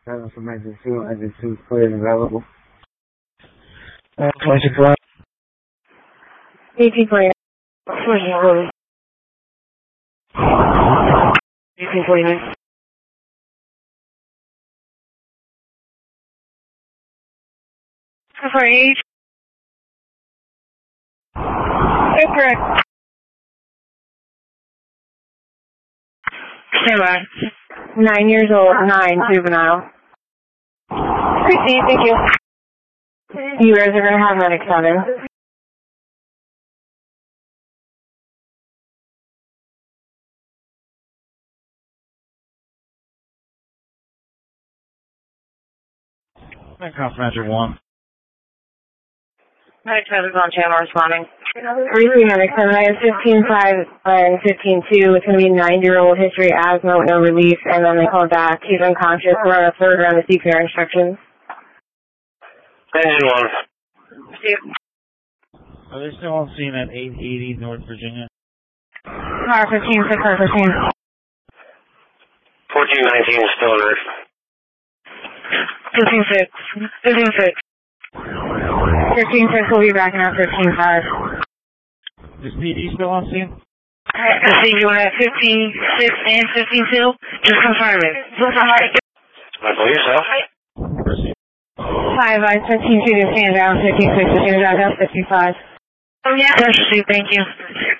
7 from engine 2, engine 2 clear and available. 24. 1849. Switching over. 1849. Sorry. Incorrect. Stand by. 9 years old, 9, juvenile. Proceed, thank you. You guys are going to have medic 7. Measure 1. Medic 7 is on channel responding. Repeat medic 7, I have 15.5 and 15.2. It's going to be 9-year-old history, asthma with no relief, and then they call back. He's unconscious. We're on a third round of CPR instructions. Engine 1. Are they still on scene at 880 North Virginia? Car 15, 6, car 15. 1419 still alert. 15-6. 15-6. 15-6 will be backing up 15-5. Is PD still on scene? I see you at 15-6 and 15-2. Just confirm it. I believe so. Proceed. 5, I 15-2 to stand down, 15-6 to stand down, 15-5. Oh, yeah. Proceed, thank you.